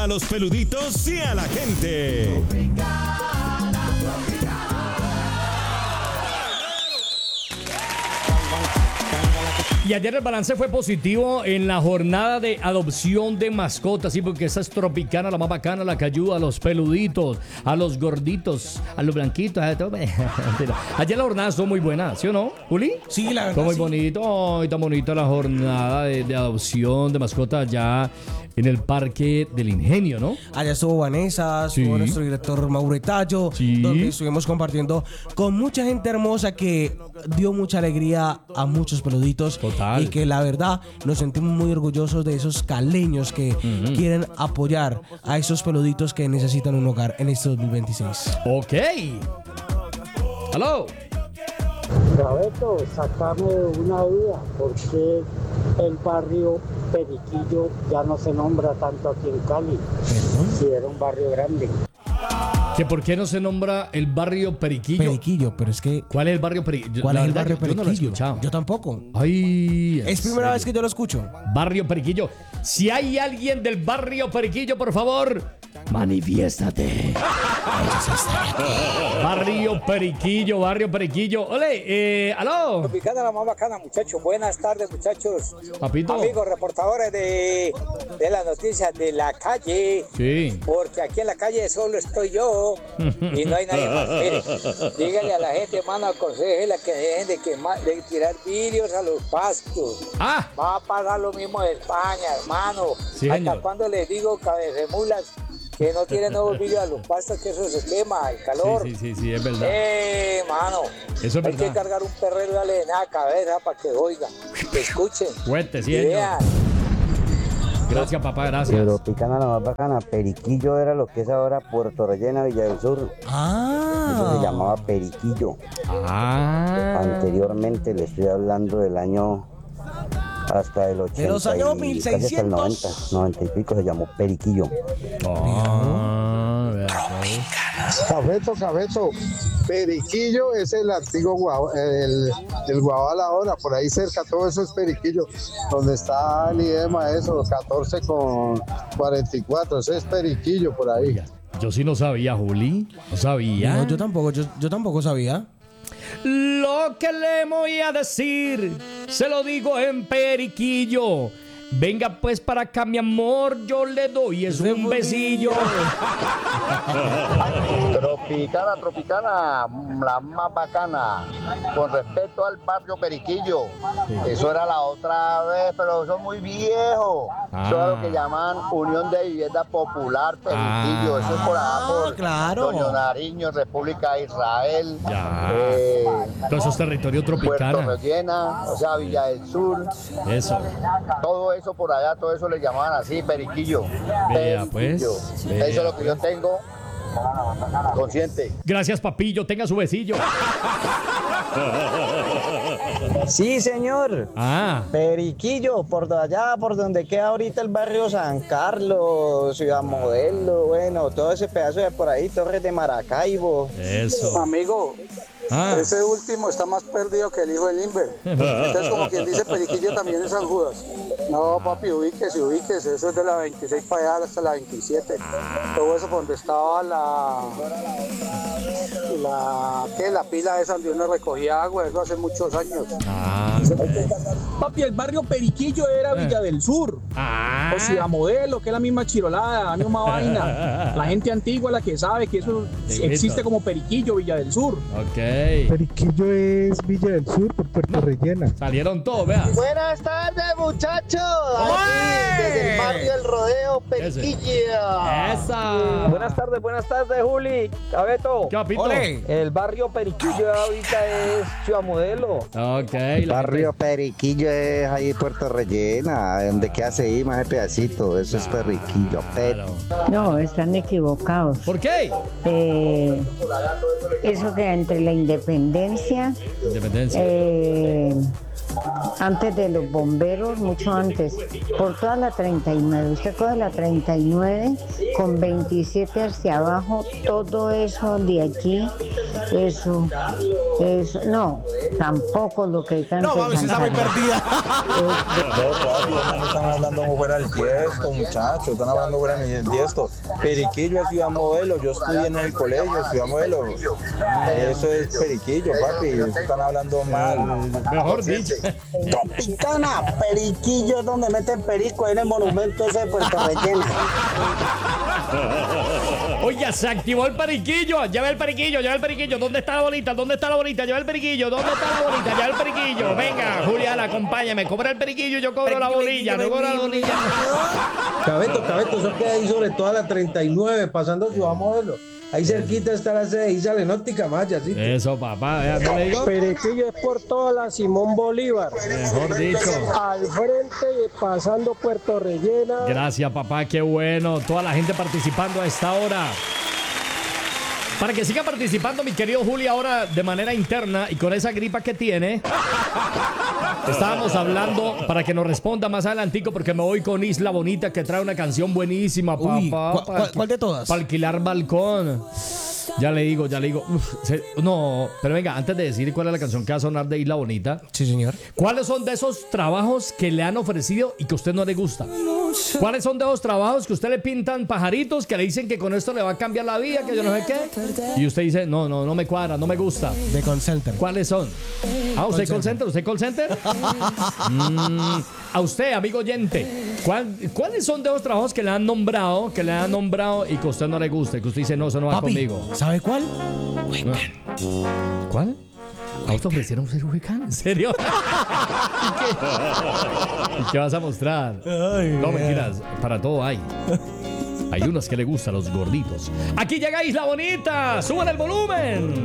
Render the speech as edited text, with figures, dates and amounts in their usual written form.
A los peluditos y a la gente. Y ayer el balance fue positivo en la jornada de adopción de mascotas, sí, porque esa es Tropicana, la más bacana, la que ayuda a los peluditos, a los gorditos, a los blanquitos. Ayer la jornada estuvo muy buena, ¿sí o no, Juli? Sí, la verdad. Estuvo muy sí. bonito, ay, tan bonita la jornada de adopción de mascotas allá en el Parque del Ingenio, ¿no? Allá estuvo Vanessa, Sí. estuvo nuestro director Mauro Tallo, Sí. donde estuvimos compartiendo con mucha gente hermosa que dio mucha alegría a muchos peluditos. Total. Y que la verdad nos sentimos muy orgullosos de esos caleños que quieren apoyar a esos peluditos que necesitan un hogar en este 2026. Ok. Aló. Roberto, sacame una duda, ¿por qué el barrio Periquillo ya no se nombra tanto aquí en Cali? Si era un barrio grande. ¿Que por qué no se nombra el barrio Periquillo? Periquillo, pero es que... ¿Cuál es el barrio Periquillo? ¿Cuál La es el verdad, barrio yo Periquillo? no lo he escuchado. Yo tampoco. Ay, Es primera vez que yo lo escucho. Barrio Periquillo. Si hay alguien del barrio Periquillo, por favor, manifiéstate. Barrio Periquillo, barrio Periquillo. Ole, aló. Tropicana, la más bacana, muchachos. Buenas tardes, muchachos. Papito. Amigos reportadores de las noticias de la calle. Sí. Porque aquí en la calle solo estoy yo y no hay nadie más. Mire, dígale a la gente, hermano, aconsejela que dejen de tirar vidrios a los pastos. Ah, Va a pasar lo mismo de España, hermano. Sí, ¿Hasta señor. cuando les digo, cabecemulas, que no tienen nuevos vidrios a los pastos, que eso se quema, el calor? sí, es verdad. Mano, Eso es hay que verdad. cargar un perrero y darle de nada cabeza para que oigan, que escuchen. Fuerte, sí, y señor. vean. Gracias, papá, gracias. Tropicana, la más bacana. Periquillo era lo que es ahora Puerto Rellena, Villa del Sur. Eso se llamaba Periquillo. Ah. Anteriormente le estoy hablando del año hasta el 80. De los años y casi hasta el 90, 1600. 90 y pico se llamó Periquillo. Ah, vea, pues. Cafeto, Periquillo es el antiguo el Guabal ahora, por ahí cerca, todo eso es Periquillo, donde está el IEMA, eso, 14 con 44, ese es Periquillo por ahí. Yo sí no sabía, Juli. No sabía. No, yo tampoco sabía. Lo que le voy a decir, se lo digo en Periquillo. Venga pues para acá, mi amor, yo le doy es un besillo. Tropicana, la más bacana. Con respecto al barrio Periquillo, eso era la otra vez, pero eso es muy viejo. Eso es lo que llaman Unión de Vivienda Popular Periquillo. Eso es por allá por claro. Doño Nariño, República de Israel. Ya. Todo eso es territorio Puerto tropicana. Rellena, o sea, Villa del Sur. Eso. Todo eso por allá, todo eso le llamaban así, Periquillo. Vea, pues, Periquillo. vea, Eso es lo que yo tengo consciente. Gracias, papillo. Tenga su besillo. Sí, señor. Ah. Periquillo, por allá, por donde queda ahorita el barrio San Carlos, Ciudad Modelo, bueno, todo ese pedazo de por ahí, Torres de Maracaibo. Eso. Amigo, Ah. ese último está más perdido que el hijo del Inver. Entonces, como quien dice, Periquillo también es San Judas. No, papi, ubíquese, eso es de la 26 para allá hasta la 27. Todo eso por donde estaba la pila esa donde uno recogía agua, eso hace muchos años. Ah. Papi, el barrio Periquillo era Villa del Sur. Ah. O Ciudad Modelo, que es la misma chirolada, la misma vaina. La gente antigua, la que sabe que eso existe como Periquillo, Villa del Sur. Ok. Periquillo es Villa del Sur por Puerto Rellena. Salieron todos, vea. Buenas tardes, muchachos. ¡Oye! Desde el barrio El Rodeo, Periquillo. Esa. Buenas tardes, Juli, Cabeto. ¿Qué papito? Ole. El barrio Periquillo ahorita es Ciudad Modelo. Ok. Barrio Periquillo es ahí Puerto Rellena, donde queda ahí más el pedacito, eso es Periquillo. Claro. No, están equivocados. ¿Por qué? Eso que entre la independencia, Independencia. antes de los bomberos, mucho antes, por toda la 39. Usted coge la 39, con 27 hacia abajo, todo eso de aquí, eso, no, tampoco lo que canta. No, mami, se está muy perdida. No están hablando fuera del tiesto, muchachos, están hablando fuera del tiesto. Periquillo es Ciudad Modelo, yo estudié en el colegio, Ciudad Modelo. Eso es Periquillo, papi, eso están hablando mal. Mejor dicho. Tropicana, Periquillo es donde meten perico en el monumento ese de Puerto Rellena. Oye, se activó el periquillo. Lleva el periquillo, lleva el periquillo. ¿Dónde está la bolita? ¿Dónde está la bolita? Lleva el periquillo. ¿Dónde está la bolita? Lleva el periquillo. Venga, Juliana, acompáñame. Cobra el periquillo y yo cobro la bolilla. No cobro la bolilla. Cabeto, eso queda ahí sobre toda la 39, pasando Ciudad Modelo. Ahí cerquita está la sede Isa Lenóptica Maya, ¿sí? Eso, papá, ya te le digo. Periquillo es por toda la Simón Bolívar. Mejor dicho. Al frente, pasando Puerto Rellena. Gracias, papá, qué bueno. Toda la gente participando a esta hora. Para que siga participando, mi querido Juli, ahora de manera interna y con esa gripa que tiene. Estábamos hablando para que nos responda más adelantico, porque me voy con Isla Bonita, que trae una canción buenísima, papá. ¿Cuál de todas? Para alquilar balcón. Ya le digo. No, pero venga, antes de decir cuál es la canción que va a sonar de Isla Bonita. Sí, señor. ¿Cuáles son de esos trabajos que le han ofrecido y que a usted no le gusta? ¿Cuáles son de esos trabajos que a usted le pintan pajaritos, que le dicen que con esto le va a cambiar la vida, que yo no sé qué? Y usted dice, no me cuadra, no me gusta. De call center. ¿Cuáles son? ¿Usted call center? ¿Usted call center? A usted, amigo oyente, ¿cuáles son de esos trabajos que le han nombrado y que a usted no le gusta? Que usted dice, no, eso no va conmigo. ¿Sabe cuál? ¿Cuál? ¿A usted ofrecieron ser Webcam? ¿En serio? ¿Y qué vas a mostrar? No, mentiras, para todo hay. Hay unos que le gustan los gorditos. Aquí llega Isla Bonita, suban el volumen.